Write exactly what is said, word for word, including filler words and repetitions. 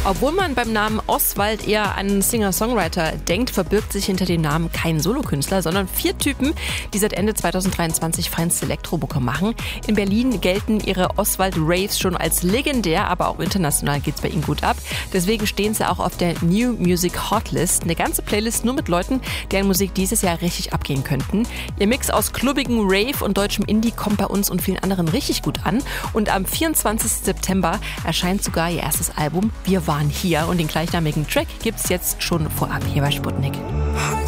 Obwohl man beim Namen Oswald eher an einen Singer-Songwriter denkt, verbirgt sich hinter dem Namen kein Solokünstler, sondern vier Typen, die seit Ende zweitausenddreiundzwanzig feinste Elektromucke machen. In Berlin gelten ihre Oswald-Raves schon als legendär, aber auch international geht's bei ihnen gut ab. Deswegen stehen sie auch auf der New Music Hotlist. Eine ganze Playlist nur mit Leuten, deren Musik dieses Jahr richtig abgehen könnten. Ihr Mix aus klubbigen Rave und deutschem Indie kommt bei uns und vielen anderen richtig gut an. Und am vierundzwanzigsten September erscheint sogar ihr erstes Album Wir waren hier und den gleichnamigen Track gibt's jetzt schon vorab hier bei Sputnik.